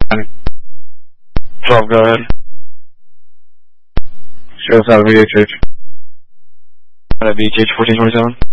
12, go ahead. Show us out of VHH. At VHH 1427.